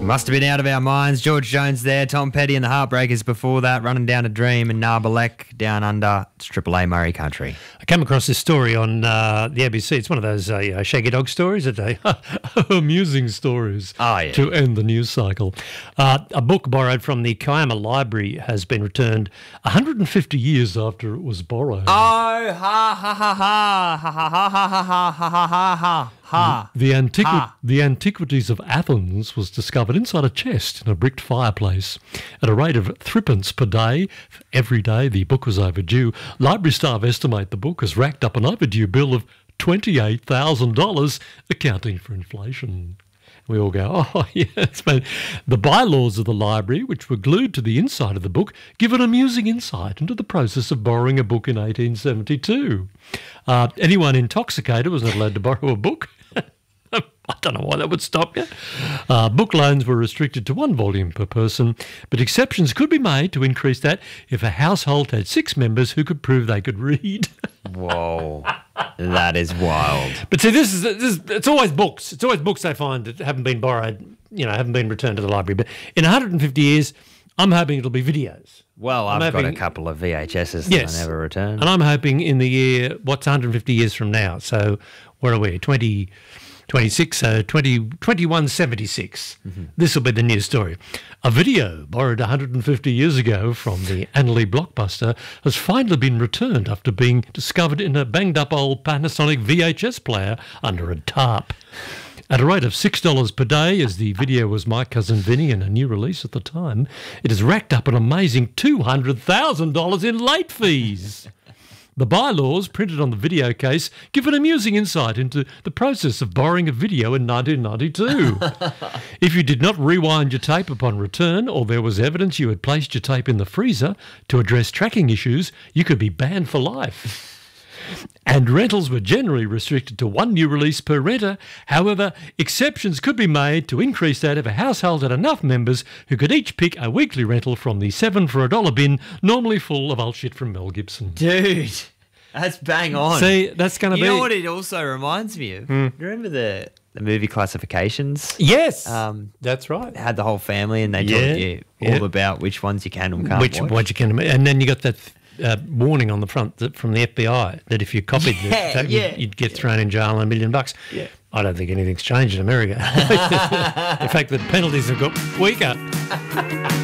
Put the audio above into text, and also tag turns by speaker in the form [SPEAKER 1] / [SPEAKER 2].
[SPEAKER 1] Must have been out of our minds. George Jones there, Tom Petty and the Heartbreakers before that, Running Down a Dream, and Narbalek Down Under. It's Triple A Murray country.
[SPEAKER 2] I came across this story on the ABC. It's one of those Shaggy Dog stories, amusing stories to end the news cycle. A book borrowed from the Kiama Library has been returned 150 years after it was borrowed.
[SPEAKER 1] Oh, ha, ha, ha, ha, ha, ha, ha, ha, ha, ha, ha, ha, ha.
[SPEAKER 2] The Antiquities of Athens was discovered inside a chest in a bricked fireplace. At a rate of threepence per day, every day the book was overdue. Library staff estimate the book has racked up an overdue bill of $28,000, accounting for inflation. We all go, oh, yes. But the bylaws of the library, which were glued to the inside of the book, give an amusing insight into the process of borrowing a book in 1872. Anyone intoxicated was not allowed to borrow a book. I don't know why that would stop you. Book loans were restricted to 1 volume per person, but exceptions could be made to increase that if a household had 6 members who could prove they could read.
[SPEAKER 1] Whoa, that is wild.
[SPEAKER 2] But see, it's always books. It's always books they find that haven't been borrowed, haven't been returned to the library. But in 150 years, I'm hoping it'll be videos.
[SPEAKER 1] Well, I've got a couple of VHSs that I never returned.
[SPEAKER 2] And I'm hoping in the year, what's 150 years from now? So where are we? 2026, so 2176. This will be the news story. A video borrowed 150 years ago from the Annerley Blockbuster has finally been returned after being discovered in a banged-up old Panasonic VHS player under a tarp. At a rate of $6 per day, as the video was My Cousin Vinny and a new release at the time, it has racked up an amazing $200,000 in late fees. The bylaws printed on the video case give an amusing insight into the process of borrowing a video in 1992. If you did not rewind your tape upon return, or there was evidence you had placed your tape in the freezer to address tracking issues, you could be banned for life. And rentals were generally restricted to 1 new release per renter. However, exceptions could be made to increase that if a household had enough members who could each pick a weekly rental from the 7 for $1 bin, normally full of old shit from Mel Gibson.
[SPEAKER 1] Dude, that's bang on.
[SPEAKER 2] See, that's going to be...
[SPEAKER 1] You know what it also reminds me of? Remember the movie Classifications?
[SPEAKER 2] Yes, that's right.
[SPEAKER 1] They had the whole family and they taught you all about which ones you can and can't watch.
[SPEAKER 2] Which you can, and then you got that... warning on the front from the FBI that if you copied you'd get thrown in jail and $1 million. Yeah. I don't think anything's changed in America. In fact, the penalties have got weaker.